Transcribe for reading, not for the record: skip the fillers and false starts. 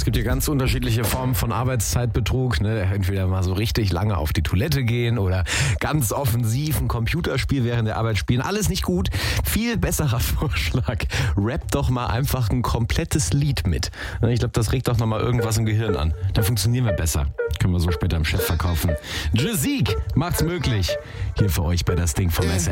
Es gibt ja ganz unterschiedliche Formen von Arbeitszeitbetrug. Ne? Entweder mal so richtig lange auf die Toilette gehen oder ganz offensiv ein Computerspiel während der Arbeit spielen. Alles nicht gut. Viel besserer Vorschlag. Rap doch mal einfach ein komplettes Lied mit. Ich glaube, das regt doch nochmal irgendwas im Gehirn an. Dann funktionieren wir besser. Können wir so später im Chef verkaufen. Jazik macht's möglich. Hier für euch bei Das Ding vom SR.